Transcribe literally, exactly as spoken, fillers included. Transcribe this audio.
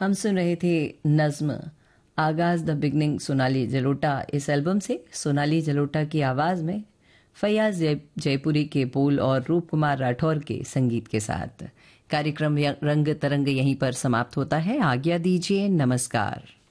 हम सुन रहे थे नज्म आगाज द बिगनिंग सोनाली जलोटा। इस एल्बम से सोनाली जलोटा की आवाज़ में फैयाज जय जयपुरी के बोल और रूप कुमार राठौर के संगीत के साथ कार्यक्रम रंग तरंग यहीं पर समाप्त होता है। आज्ञा दीजिए, नमस्कार।